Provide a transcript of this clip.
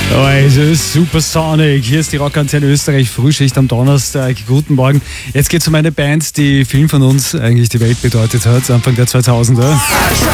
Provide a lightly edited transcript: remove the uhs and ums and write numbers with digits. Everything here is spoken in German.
Also Supersonic, hier ist die Rockantenne Österreich, Frühschicht am Donnerstag. Guten Morgen. Jetzt geht es um eine Band, die vielen von uns eigentlich die Welt bedeutet hat, Anfang der 2000er.